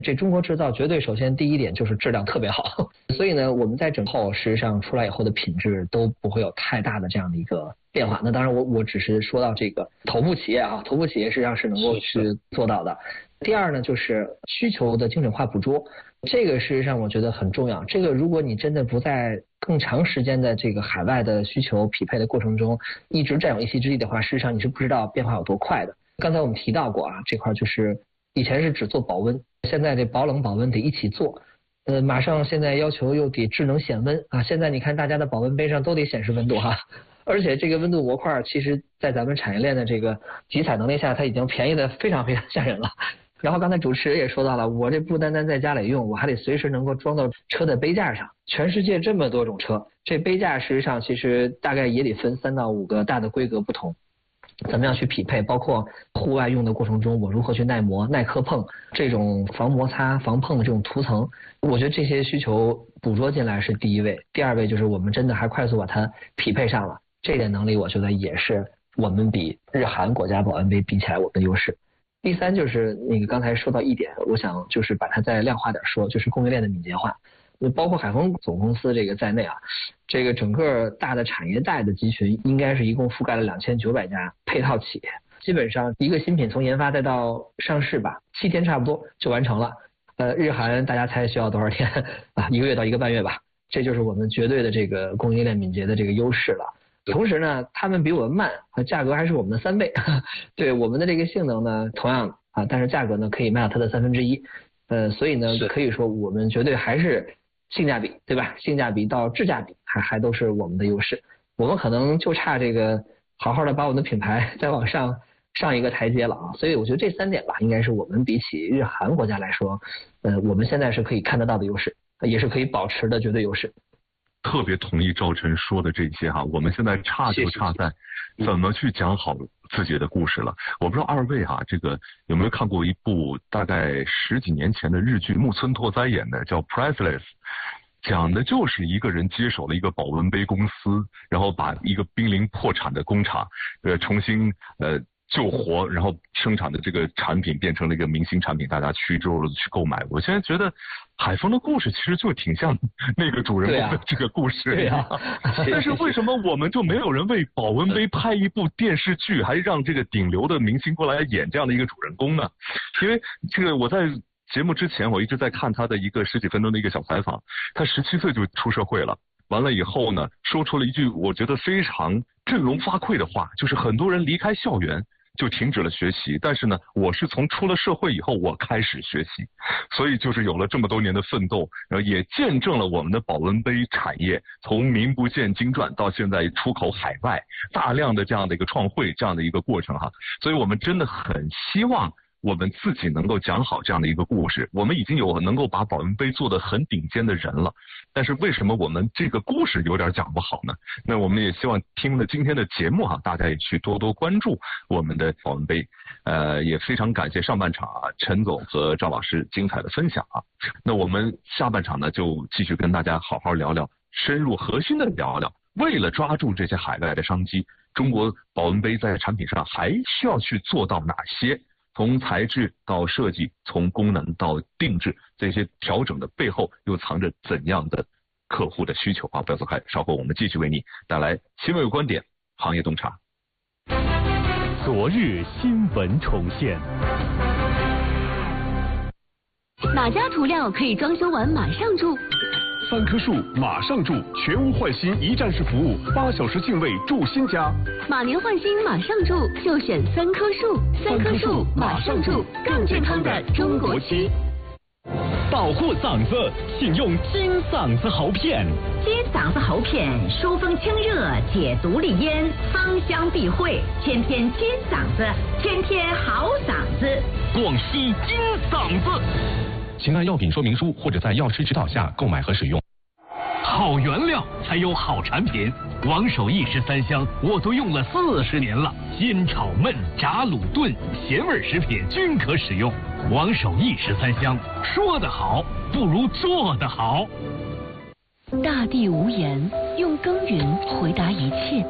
这中国制造绝对首先第一点就是质量特别好，所以呢，我们在整后事实上出来以后的品质都不会有太大的这样的一个变化。那当然我只是说到这个头部企业啊，头部企业实际上是能够去做到的。第二呢，就是需求的精准化捕捉，这个事实上我觉得很重要。这个如果你真的不在更长时间的这个海外的需求匹配的过程中一直占有一席之地的话，事实上你是不知道变化有多快的。刚才我们提到过啊，这块就是以前是只做保温，现在这保冷保温得一起做。马上现在要求又得智能显温啊，现在你看大家的保温杯上都得显示温度哈。而且这个温度模块其实在咱们产业链的这个集采能力下，它已经便宜的非常非常吓人了。然后刚才主持人也说到了，我这不单单在家里用，我还得随时能够装到车的杯架上。全世界这么多种车，这杯架事实上其实大概也得分3到5个大的规格不同，怎么样去匹配，包括户外用的过程中我如何去耐磨耐磕碰，这种防摩擦防碰的这种涂层，我觉得这些需求捕捉进来是第一位。第二位就是我们真的还快速把它匹配上了，这点能力我觉得也是我们比日韩国家保温杯比起来我们的优势。第三就是那个刚才说到一点，我想就是把它再量化点说，就是供应链的敏捷化。包括海丰总公司这个在内啊，这个整个大的产业带的集群应该是一共覆盖了2900家配套企业，基本上一个新品从研发再到上市吧，7天差不多就完成了。日韩大家猜需要多少天啊？1个月到1个半月吧，这就是我们绝对的这个供应链敏捷的这个优势了。同时呢，他们比我们慢，价格还是我们的3倍。对我们的这个性能呢，同样啊，但是价格呢可以卖到它的1/3。所以呢，可以说我们绝对还是性价比，对吧？性价比到质价比还都是我们的优势。我们可能就差这个好好的把我们的品牌再往上一个台阶了啊。所以我觉得这3点吧，应该是我们比起日韩国家来说，我们现在是可以看得到的优势，也是可以保持的绝对优势。 特别同意赵晨说的这些哈，我们现在差就差在怎么去讲好自己的故事了。我不知道二位哈，这个有没有看过一部大概10几年前的日剧，木村拓哉演的，叫《Priceless》，讲的就是一个人接手了一个保温杯公司，然后把一个濒临破产的工厂重新救活，然后生产的这个产品变成了一个明星产品，大家趋之若鹜去购买。我现在觉得海丰的故事其实就挺像那个主人公的这个故事。 对啊， 但是为什么我们就没有人为保温杯拍一部电视剧，还让这个顶流的明星过来演这样的一个主人公呢？因为这个我在节目之前我一直在看他的一个10几分钟的一个小采访，他17岁就出社会了。完了以后呢，说出了一句我觉得非常振聋发聩的话，就是很多人离开校园就停止了学习，但是呢，我是从出了社会以后我开始学习，所以就是有了这么多年的奋斗，然后也见证了我们的保温杯产业从名不见经传到现在出口海外，大量的这样的一个创汇这样的一个过程哈，所以我们真的很希望我们自己能够讲好这样的一个故事。我们已经有能够把保温杯做得很顶尖的人了，但是为什么我们这个故事有点讲不好呢？那我们也希望听了今天的节目大家也去多多关注我们的保温杯。也非常感谢上半场陈总和赵老师精彩的分享那我们下半场呢，就继续跟大家好好聊聊，深入核心的聊聊，为了抓住这些海外的商机，中国保温杯在产品上还需要去做到哪些？从材质到设计，从功能到定制，这些调整的背后又藏着怎样的客户的需求不要走开，稍后我们继续为你带来新闻有观点，行业洞察。 昨日新闻重现。 哪家涂料可以装修完马上住 ？3棵树马上住，全屋换新一站式服务，8小时净位住新家。 马年换新马上住，就选3棵树。3棵树马上住，更健康的中国区。 保护嗓子，请用金嗓子喉片。 金嗓子喉片，疏风清热，解毒利咽，芳香避秽，天天金嗓子，天天好嗓子。 广西金嗓子。请按药品说明书或者在药师指导下购买和使用。好原料才有好产品，王守义13香我都用了40年了，煎炒焖炸卤炖咸味食品均可使用。王守义13香，说得好不如做得好。 大地无言，用耕耘回答一切。